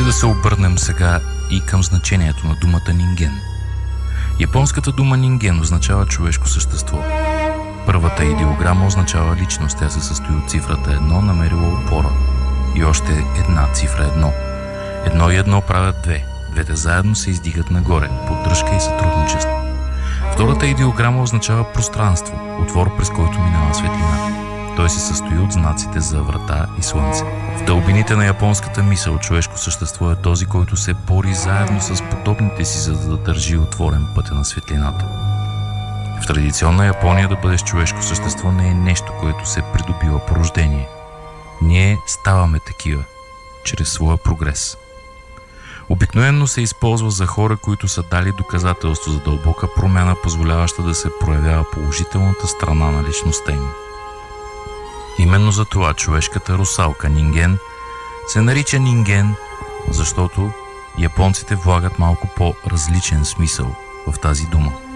Хайде да се обърнем сега и към значението на думата нинген. Японската дума нинген означава човешко същество. Първата идеограма означава личност. Тя се състои от цифрата 1, намерила опора. И още една цифра 1. Едно и едно правят две. Двете заедно се издигат нагоре. Поддръжка и сътрудничество. Втората идеограма означава пространство. Отвор, през който минава светлина. Той се състои от знаците за врата и слънце. В дълбините на японската мисъл човешко същество е този, който се бори заедно с подобните си, за да държи отворен пътя на светлината. В традиционна Япония да бъдеш човешко същество не е нещо, което се придобива по рождение. Ние ставаме такива, чрез своя прогрес. Обикновено се използва за хора, които са дали доказателство за дълбока промяна, позволяваща да се проявява положителната страна на личността им. Именно за това човешката русалка нинген се нарича нинген, защото японците влагат малко по-различен смисъл в тази дума.